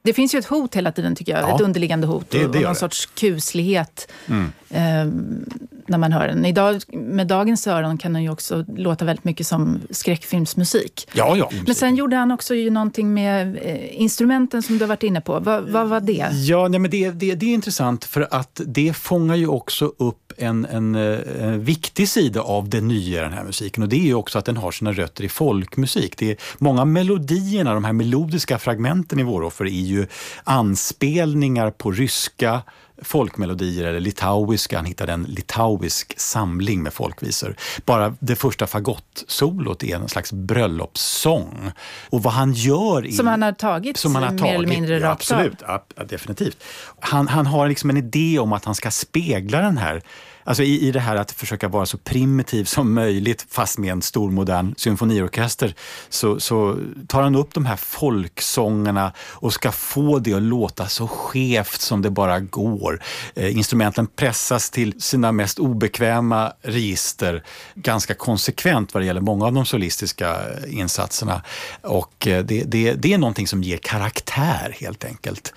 Det finns ju ett hot hela tiden tycker jag, ett underliggande hot och någon sorts kuslighet när man hör den. Idag, med dagens öron kan den ju också låta väldigt mycket som skräckfilmsmusik. Ja. Men sen gjorde han också ju någonting med instrumenten som du har varit inne på. Vad var det? Ja, nej, men det är intressant för att det fångar ju också upp en viktig sida av det nya i den här musiken, och det är ju också att den har sina rötter i folkmusik. Det är många melodierna, de här melodiska fragmenten i Våroffer är ju anspelningar på ryska folkmelodier eller litauiska. Han hittade en litauisk samling med folkvisor. Bara det första fagottsolot är en slags bröllopssång. Och vad han gör som han har tagit mer eller mindre rakt av. Absolut, ja, definitivt. Han har liksom en idé om att han ska spegla den här, alltså i det här att försöka vara så primitiv som möjligt fast med en stor modern symfoniorkester, så tar han upp de här folksångerna och ska få det att låta så skevt som det bara går. Instrumenten pressas till sina mest obekväma register ganska konsekvent vad det gäller många av de solistiska insatserna, och det är någonting som ger karaktär helt enkelt.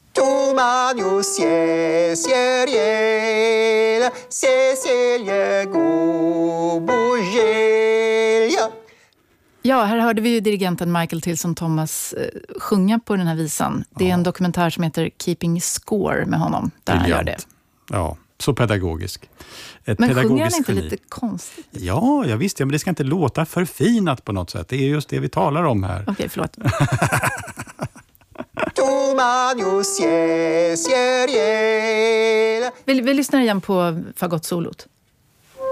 Ja, här hörde vi ju dirigenten Michael Tilson Thomas sjunga på den här visan. Det är en dokumentär som heter Keeping Score med honom, där han gör det. Ja, så pedagogisk. Men sjunger han inte lite konstigt? Ja, visst. Men det ska inte låta förfinat på något sätt. Det är just det vi talar om här. Okej, förlåt. Vi lyssnar igen på fagottsolot.